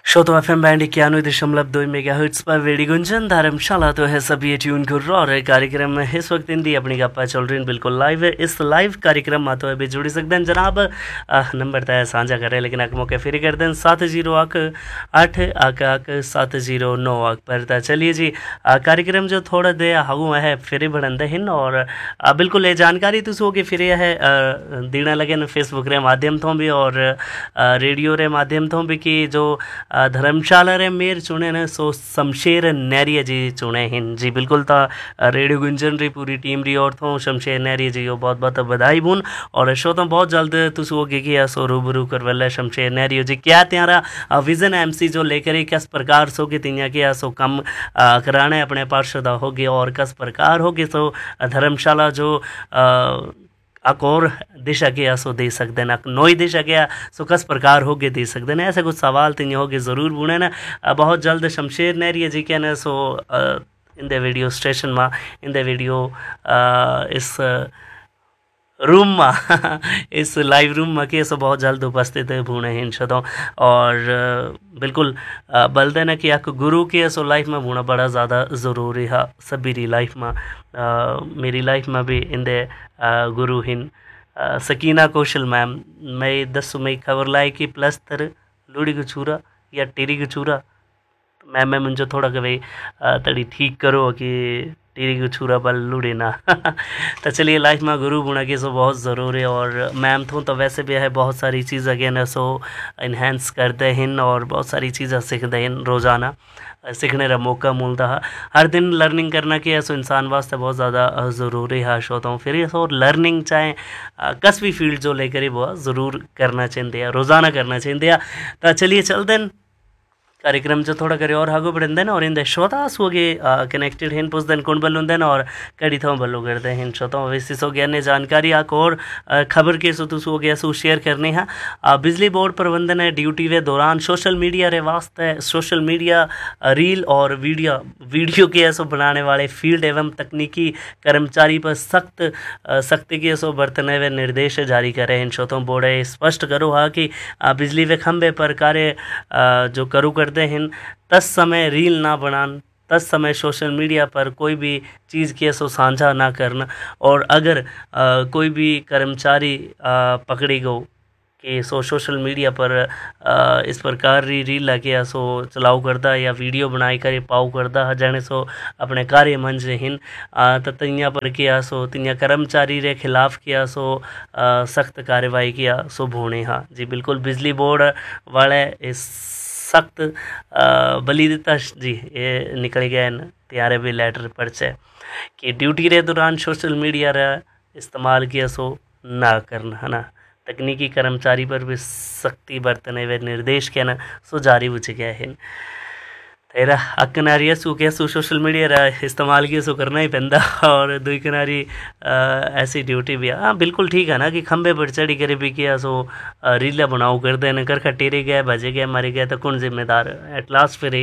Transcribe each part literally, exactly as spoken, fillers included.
श्रोतो F M band इक्यानवे दशमलव दो मेगा हर्ट्स पर वेड़ी गुंजन धर्मशाला तो है सभी ट्यून कर रहा और कार्यक्रम में इस वक्त हिंदी अपनी गप्पा चल रही बिल्कुल लाइव है। इस लाइव कार्यक्रम में तो अभी जुड़ी सकते हैं जनाब नंबर तय साझा कर रहे लेकिन अक मौके फिर कर दें सात जीरो अक अठ अक अक सात जीरो नौ अक पर तो चलिए जी कार्यक्रम जो थोड़ा दे हगू है फिर बढ़ते हैं और आ, बिल्कुल ये जानकारी तुस होगी फिर है देना लगे फेसबुक रे माध्यम तो भी और रेडियो रे माध्यम तो भी कि जो धर्मशाला रे मेयर चुने ने सो शमशेर नैरिया जी चुने हैं जी बिल्कुल ता रेडियो गुंजन री पूरी टीम री और तो शमशेर नैरिया जी को बहुत बहुत बधाई बुन और शो तो बहुत जल्द तुस वो कि सो रूबरू कर वाला शमशेर नैरिया जी क्या त्यारा विजन एमसी जो लेकर किस प्रकार सो के तिया क्या सो कम कराने अपने पार्षद हो गए और किस प्रकार हो गए सो धर्मशाला जो अक और दिशा गया सो दे सकते हैं अक नोई दिशा गया सो किस प्रकार हो गए दे सकते हैं ऐसे कुछ सवाल तो हो गए ज़रूर बुने ना बहुत जल्द शमशेर नैरिया जी के ना सो इन द वीडियो स्टेशन में इन द वीडियो इस रूम में इस लाइव रूम में के सो बहुत जल्द उपस्थित भूने हैं शतों और बिल्कुल बलदे ना कि एक गुरु के सो लाइफ में भूना बड़ा ज़्यादा ज़रूरी है सभी री लाइफ में आ, मेरी लाइफ में भी इन दे गुरु हिन सकीना कौशल मैम मैं दस मई खबर लाई कि प्लस तर लूड़ी को छूरा या टेरी को छूरा मैम मैं मुझे थोड़ा कि भाई तड़ी ठीक करो कि टेरी को छूरा बल लूड़े ना तो चलिए लाइफ में गुरु बुना के सो बहुत ज़रूरी है और मैम थो तो वैसे भी है बहुत सारी चीज़ अगेन सो इन्हेंस करते हैं और बहुत सारी चीज़ें सीखते हैं रोज़ाना सीखने का मौका मिलता है हर दिन लर्निंग करना कि सो इंसान वास्ते बहुत ज़्यादा ज़रूरी है शोता हूँ फिर सो लर्निंग चाहे कस भी फील्ड जो लेकर ही वो ज़रूर करना चाहिए रोज़ाना करना चाहिए तो चलिए चलते हैं कार्यक्रम जो थोड़ा करे और आगे बढ़ते हैं और इन श्रोता होगे कनेक्टेड हैं पुछ दिन कौन बल्लू देन और कड़ी थो बल्लू करते हैं श्रोता वैसे सो गया ने जानकारी आक और खबर के सो तुस हो गया सो शेयर करने हैं बिजली बोर्ड प्रबंधन है ड्यूटी के दौरान सोशल मीडिया रे वास्ते सोशल मीडिया रील और वीडियो वीडियो के सो बनाने वाले फील्ड एवं तकनीकी कर्मचारी पर सख्त सख्ती के सो बरतने हुए निर्देश जारी करे हैं श्रोता बोर्ड स्पष्ट करो हा कि बिजली वे खंभे पर कार्य जो करू कर हैं तस समय रील ना बनान तस समय सोशल मीडिया पर कोई भी चीज़ के सो साझा ना करना और अगर आ, कोई भी कर्मचारी पकड़ी गो कि सो सोशल मीडिया पर आ, इस प्रकार री रील लगे सो चलाऊ करता या वीडियो बनाई कर पाऊ करता है जाने सो अपने कार्य मंच हिन तो तिया पर किया सो तिया कर्मचारी रे खिलाफ किया सो सख्त कार्रवाई किया सो भूने हाँ जी बिल्कुल बिजली बोर्ड वाले इस सख्त बलिदाता जी ये निकल गया न त्यारे भी लेटर पर्चे कि ड्यूटी रे दौरान सोशल मीडिया रा इस्तेमाल किया सो ना करना है ना तकनीकी कर्मचारी पर भी सख्ती बरतने हुए निर्देश के ना सो जारी हो चुके हैं तेरा अक किनारी सू क्या सू सोशल मीडिया रा इस्तेमाल किया सो करना ही पैंदा और दुई किनारी ऐसी ड्यूटी भी हाँ बिल्कुल ठीक है ना कि खंबे पर चढ़ी करे भी किया सो रीला बनाओ कर देने कर खटेरे गए भजे गए मरे गए तो कौन जिम्मेदार एट लास्ट फिर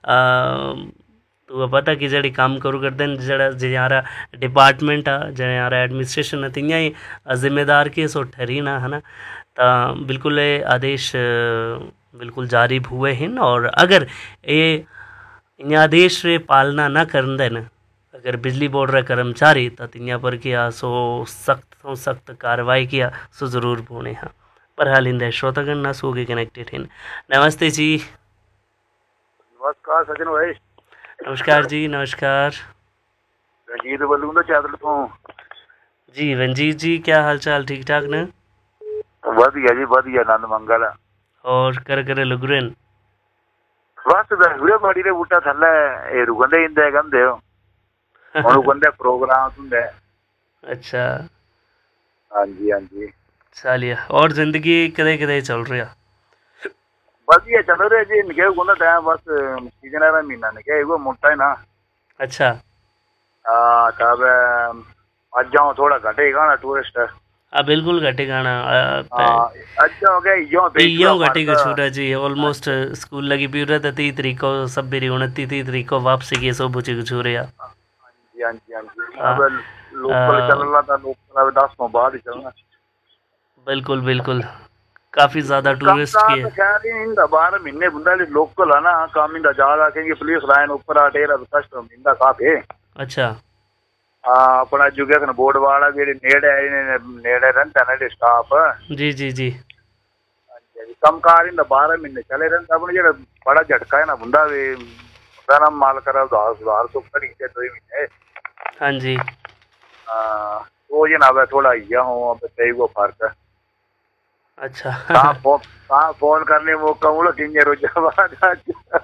तो पता कि जड़ी काम करू कर देन जड़ा जरा डिपार्टमेंट है जरा एडमिनिस्ट्रेशन है तिया ही जिम्मेदार के सो ठहरी ना है ना तो बिल्कुल ये आदेश बिल्कुल जारी हुए हैं और अगर ये इन आदेश रे पालना न कर देन अगर बिजली बोर्ड रे कर्मचारी तो तिया पर किया सो सख्त तो सख्त कार्रवाई किया सो जरूर होने हाँ पर हाल इंदे श्रोतागण ना सोगे कनेक्टेड हैं नमस्ते जी नमस्कार सचिन भाई नमस्कार जी नमस्कार रंजीत बोलूँ तो चादर तो जी रंजीत जी क्या हाल चाल ठीक ठाक ने वधिया जी वधिया आनंद मंगल और कर करे लुगरेन बस हुए बड़ी रे बूटा थल्ले ए रुगंदे इंदे गंदे ਹੁਣ रुगंदे प्रोग्राम ਹੁੰਦੇ अच्छा हाँ जी हाँ जी चलिए और जिंदगी कदे कदे चल रही है वधिया चल रहा जी निके कोना टाइम बस सीजन रा महीना निके वो मोटा है ना अच्छा हां तब आज जाओ थोड़ा घटे गाना टूरिस्ट आ बिल्कुल घटे गाना अच्छा हो गया यो यो घटे को छूटा जी ऑलमोस्ट स्कूल लगी भी रहता तीस तारीख को सब मेरी उनतीस तीस तारीख को वापसी के सो बुचे को छूरे या जी हां जी हां जी अब लोकल चलना था लोकल अब दस को बाद ही चलना बिल्कुल बिल्कुल काफ़ी ज़्यादा टूरिस्ट की है। खैर इंदा बारह महीने बुंदा लोकल है ना काम इंदा ज्यादा क्योंकि पुलिस लाइन ऊपर आटेरा कष्ट इंदा काफी। अच्छा हाँ अपना एजुकेशन बोर्ड वाला भी नेड़े नेड़े रहता है ना स्टाफ। जी जी जी कम कार इंदा बारह महीने चले रहता अपने जेड़ा बड़ा झटका है ना बुंदा भी ना माल करा उधार सुधार तो करी के दो महीने। हाँ जी हाँ वो ये ना थोड़ा हिया हूँ अब तेई को फर्क है। अच्छा कहाँ फोन कहाँ फोन करने वो कहूँ किंगे रोजा बाद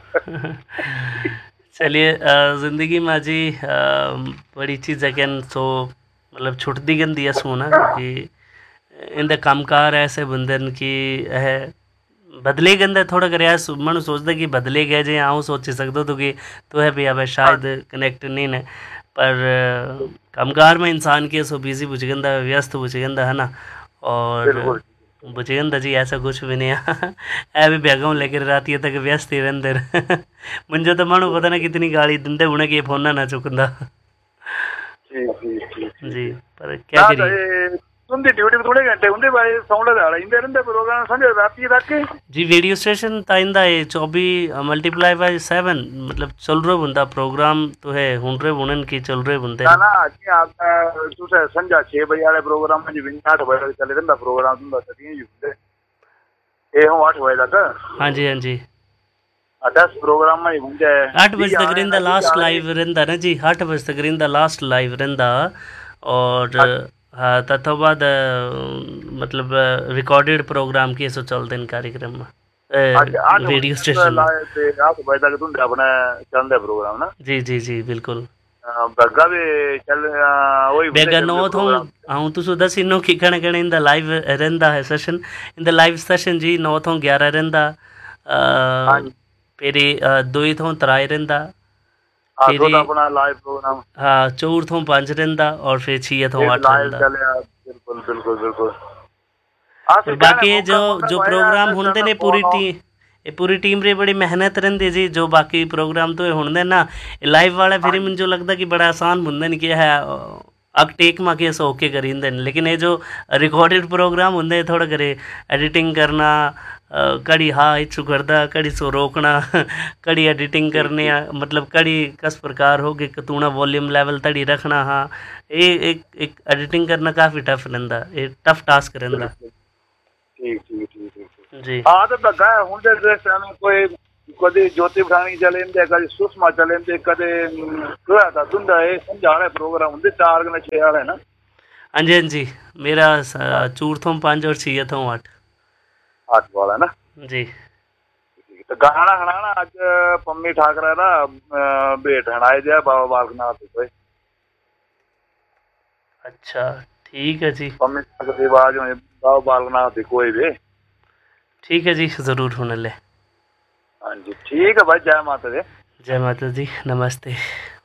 चलिए ज़िंदगी में जी बड़ी चीज़ है कि सो मतलब छुटती गंदी है सोना क्योंकि इंदे कामकार ऐसे बंदे की है बदले गंदे थोड़ा कर यार मन सोचता कि बदले गए जे आऊँ सोची सकते तो कि तो है भी अब शायद कनेक्ट नहीं है पर कामकार में इंसान के सो बिजी बुझ गंदा व्यस्त बुझ गंदा है ना और बुझेंदा जी ऐसा कुछ भी नहीं है ऐ भी बेगम लेकर राती तक व्यस्त ही रहंदे मुझे तो मानो पता ना कितनी गाली दिंदे उन्हें कि फोन ना चुकंदा जी पर क्या करिए उनकी ड्यूटी थोड़े घंटे उनके भाई साउंड दाड़ा इंदे रहंदे प्रोग्राम समझ राती तक जी रेडियो स्टेशन ताइंदा है चौबीस मल्टीप्लाई बाय सेवन मतलब चल रहे बुंदा प्रोग्राम तो है हुन रे बुनन की चल रहे बुंदे ना ना जी आप तुसे संजा छह बजे वाले प्रोग्राम में जी आठ बजे चले रहंदा प्रोग्राम तुंदा सदी जुंदे ए हम आठ बजे तक हां जी हां जी दस प्रोग्राम में बुंदे आठ बजे तक रहंदा लास्ट लाइव रहंदा ना जी आठ बजे तक रहंदा लास्ट लाइव रहंदा और हाँ तो बाद मतलब रिकॉर्डेड प्रोग्राम के सो चलते हैं कार्यक्रम में रेडियो स्टेशन आठ बजे तक तुम अपने चलते प्रोग्राम ना जी जी जी बिल्कुल बग्गा भी चल वही बेगा नौ थो आऊं तुसो दस इनो की कण कण इन द लाइव रहंदा है session in the live session जी नौ थो ग्यारह रहंदा फिर दो थो त्राई रहंदा फिर अपना लाइव प्रोग्राम हाँ चौर थो पांच रहंदा और फिर छह थो आठ रहंदा बिल्कुल बिल्कुल बिल्कुल बाकी जो जो प्रोग्राम होंदे ने पूरी टीम ये पूरी टीम रे बड़ी मेहनत रहंदी जी जो बाकी प्रोग्राम तो होंदे ना लाइव वाला फिर मुझे लगता कि बड़ा आसान होंदे नहीं कि है अक टेक में के सो ओके करिंदे लेकिन ये जो रिकॉर्डेड प्रोग्राम होंदे थोड़ा करे एडिटिंग करना कड़ी हाँ इच्छू करदा कड़ी सो रोकना कड़ी एडिटिंग करने मतलब कड़ी किस प्रकार हो कि तूना वॉल्यूम लेवल तड़ी रखना हाँ ये एक एक एडिटिंग करना काफ़ी टफ रहंदा ये टफ टास्क रहंदा ठीक ठीक ठीक ठीक जी हाँ तो लगा है हुन दे समय कोई कदे ज्योति भरानी चलेंदे कदे सुषमा चलेंदे कदे कोया था तुंदा ए समझाने प्रोग्राम हुंदे चार गने छह वाले ना हां जी हां जी मेरा चूर थों पांच और छह थों आठ आठ वाला ना जी तो गाना हनाना आज पम्मी ठाकरा दा भेट हनाए दिया बाबा बालकनाथ कोई अच्छा ठीक है जी पम्मी ठाकरा दी आवाज में बाबा बालकनाथ कोई भी ठीक है जी जरूर होने ले हाँ जी ठीक है भाई जय माता दी जय माता दी नमस्ते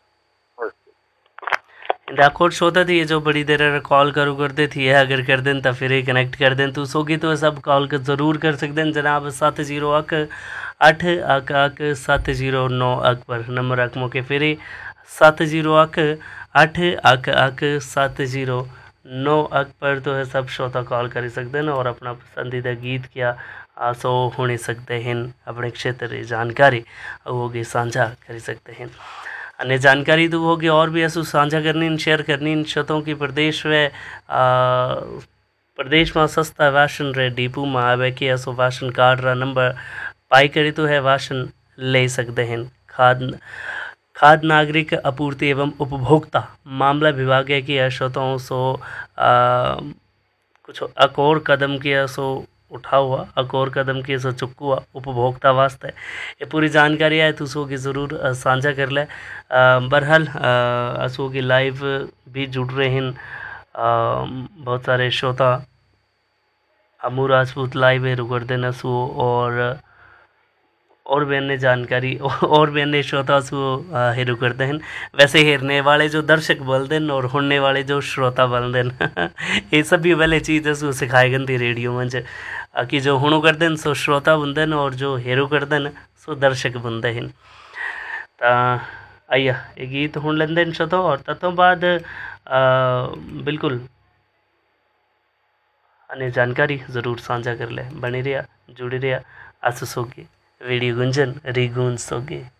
रिकॉर्ड होता थी ये जो बड़ी देर कॉल करूँ करते थी है अगर कर दें तो फिर कनेक्ट कर दें तो सोगी तो सब कॉल कर ज़रूर कर सकते हैं जनाब सत्त जीरो अक अठ अक अक सत्त जीरो नौ अक पर नंबर अक मौके फिर सत्त जीरो अक अठ अक अक सत्त जीरो नौ अक पर तो है सब श्रोता कॉल कर सकते हैं और अपना पसंदीदा गीत क्या सो होने सकते हैं अपने क्षेत्र जानकारी वो भी साझा कर सकते हैं अन्य जानकारी तो होगी और भी ऐसा साझा करनी शेयर करनी इन शतों की प्रदेश में प्रदेश में सस्ता वाशन रे डिपू में आवे कि ऐसो वाशन कार्ड रा नंबर पाई करी तो है वाशन ले सकते हैं खाद खाद्य नागरिक आपूर्ति एवं उपभोक्ता मामला विभाग है कि शतों सो आ, कुछ एक और कदम किया सो उठा हुआ एक और कदम किए सो चुक हुआ उपभोक्ता वास्ते ये पूरी जानकारी है तो उसको की ज़रूर साझा कर ले बहरहाल असो की लाइव भी जुड़ रहे हैं बहुत सारे श्रोता अमू राजपूत लाइव है रुकर देना असो और और भी अन्य जानकारी और भी अन्य श्रोता सो हेरू करते हैं वैसे हेरने वाले जो दर्शक बोलते हैं और होने वाले जो श्रोता बोलते हैं ये सभी वाले चीज़ सो सिखाए गई रेडियो में कि जो हुणु करते हैं सो श्रोता बनते हैं और जो हेरू करते हैं सो दर्शक बनते हैं तो आइया ये गीत हुण लेंदे हैं श्रोता और ततों बाद बिल्कुल अन्य जानकारी ज़रूर साझा कर ले। बने रहा, जुड़े रहा, आसू सोगे, रेडियो गुंजन री गूंज सोगे।